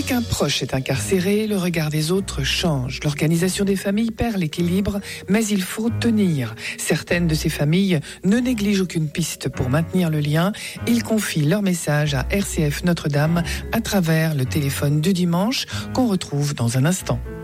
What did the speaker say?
Lorsqu'un proche est incarcéré, le regard des autres change. L'organisation des familles perd l'équilibre, mais il faut tenir. Certaines de ces familles ne négligent aucune piste pour maintenir le lien. Ils confient leur message à RCF Notre-Dame à travers le téléphone du dimanche qu'on retrouve dans un instant.